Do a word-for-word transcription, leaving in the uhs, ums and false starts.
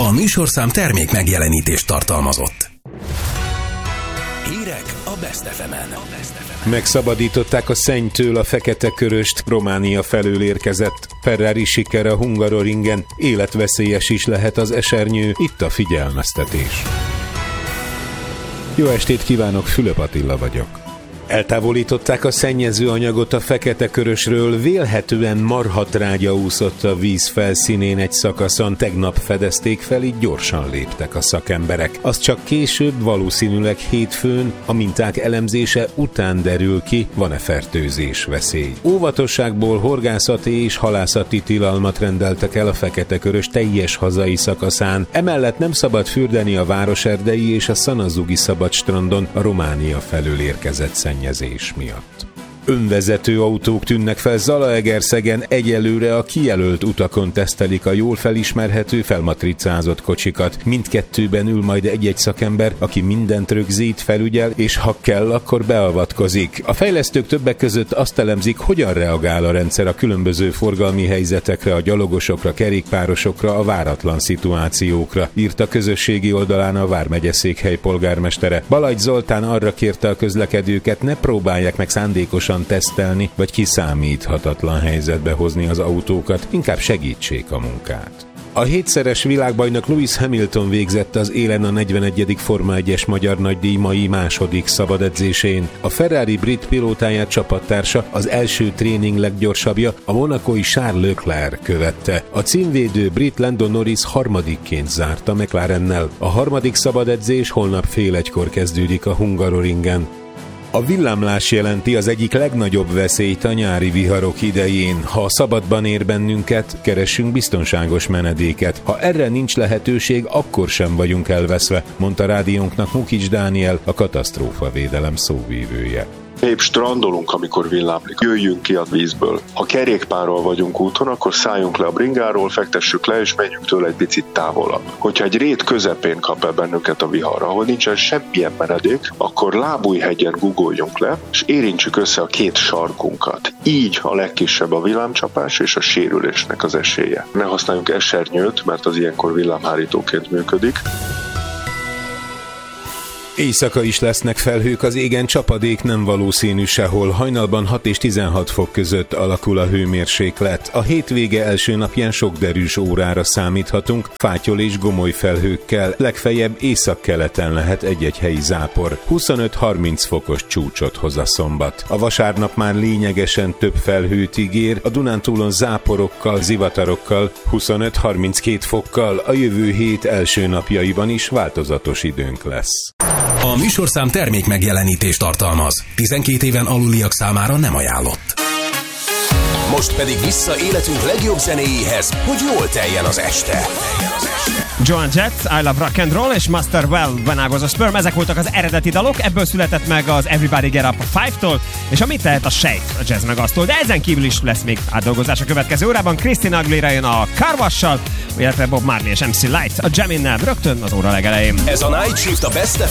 A műsorszám termék megjelenítést tartalmazott. Hírek a Best ef emen. Megszabadították a szennytől a fekete köröst, Románia felől érkezett. Ferrari siker a Hungaroringen, életveszélyes is lehet az esernyő, itt a figyelmeztetés. Jó estét kívánok, Fülöp Attila vagyok. Eltávolították a szennyező anyagot a fekete körösről, vélhetően marhatrágya úszott a víz felszínén egy szakaszon. Tegnap fedezték fel, így gyorsan léptek a szakemberek. Az csak később, valószínűleg hétfőn, a minták elemzése után derül ki, van-e fertőzés veszély. Óvatosságból horgászati és halászati tilalmat rendeltek el a fekete körös teljes hazai szakaszán. Emellett nem szabad fürdeni a Városerdei és a Szanazugi szabadstrandon a Románia felől érkezett szennyezés miatt. Önvezető autók tűnnek fel Zalaegerszegen, egyelőre a kijelölt utakon tesztelik a jól felismerhető, felmatricázott kocsikat. Mindkettőben ül majd egy-egy szakember, aki mindent rögzít, felügyel, és ha kell, akkor beavatkozik. A fejlesztők többek között azt elemzik, hogyan reagál a rendszer a különböző forgalmi helyzetekre, a gyalogosokra, kerékpárosokra, a váratlan szituációkra, írt a közösségi oldalán a Vármegye székhely polgármestere. Balagy Zoltán arra kérte a közlekedőket, ne próbálják meg szándékosan tesztelni, vagy kiszámíthatatlan helyzetbe hozni az autókat, inkább segítsék a munkát. A hétszeres világbajnok Lewis Hamilton végzett az élen a negyvenegyedik Forma egyes magyar nagydíj mai második szabadedzésén. A Ferrari brit pilótáját csapattársa, az első tréning leggyorsabbja, a monacói Charles Leclerc követte. A címvédő brit Lando Norris harmadikként zárta McLarennel. A harmadik szabadedzés holnap fél egykor kezdődik a Hungaroringen. A villámlás jelenti az egyik legnagyobb veszélyt a nyári viharok idején. Ha a szabadban ér bennünket, keressünk biztonságos menedéket. Ha erre nincs lehetőség, akkor sem vagyunk elveszve, mondta rádiónknak Mukics Dániel, a katasztrófavédelem szóvívője. Épp strandolunk, amikor villámlik. Jöjjünk ki a vízből. Ha kerékpárral vagyunk úton, akkor szálljunk le a bringáról, fektessük le, és menjünk tőle egy picit távolabb. Hogyha egy rét közepén kap el bennünket a vihar, ahol nincsen semmilyen menedék, akkor Lábújhegyen guggoljunk le, és érintsük össze a két sarkunkat. Így a legkisebb a villámcsapás és a sérülésnek az esélye. Ne használjunk esernyőt, mert az ilyenkor villámhárítóként működik. Éjszaka is lesznek felhők, az égen csapadék nem valószínű sehol. Hajnalban hat és tizenhat fok között alakul a hőmérséklet. A hétvége első napján sok derűs órára számíthatunk, fátyol és gomoly felhőkkel, legfeljebb északkeleten lehet egy-egy helyi zápor. huszonöt-harminc fokos csúcsot hoz a szombat. A vasárnap már lényegesen több felhőt ígér, a Dunántúlon záporokkal, zivatarokkal, huszonöt-harminckét fokkal, a jövő hét első napjaiban is változatos időnk lesz. A műsorszám termék megjelenítést tartalmaz. tizenkét éven aluliak számára nem ajánlott. Most pedig vissza életünk legjobb zenéjéhez, hogy jól teljen az este. Joan Jett, I Love Rock and Roll és Master Well, When I Was a Sperm, ezek voltak az eredeti dalok, ebből született meg az Everybody Get Up a Five-tól, és amit lehet a Shake a Jazz Megasztól, de ezen kívül is lesz még átdolgozás a következő órában. Christina Aguilera jön a Car Wash-sal, illetve Bob Marley és em cé Light a Jamin-nel rögtön az óra legelején. Ez a Night Shift a Best